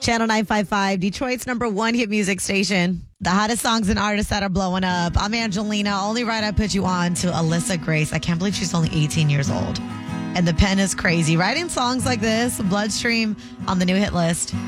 Channel 955, Detroit's #1 hit music station. The hottest songs and artists that are blowing up. I'm Angelina. Only right I put you on to Alyssa Grace. I can't believe she's only 18 years old. And the pen is crazy. Writing songs like this, Bloodstream on the new hit list.